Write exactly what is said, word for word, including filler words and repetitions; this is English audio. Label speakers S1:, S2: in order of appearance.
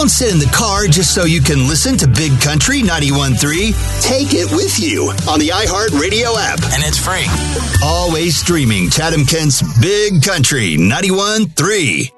S1: Don't sit in the car just so you can listen to Big Country ninety-one point three. Take it with you on the iHeartRadio app.
S2: And it's free.
S1: Always streaming Chatham Kent's Big Country ninety-one point three.